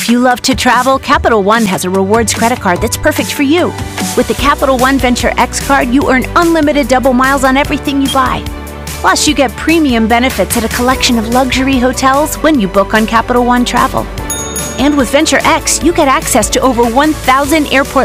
you love to travel, Capital One has a rewards credit card that's perfect for you. With the Capital One Venture X card, you earn unlimited double miles on everything you buy. Plus, you get premium benefits at a collection of luxury hotels when you book on Capital One Travel. And with Venture X, you get access to over 1,000 airport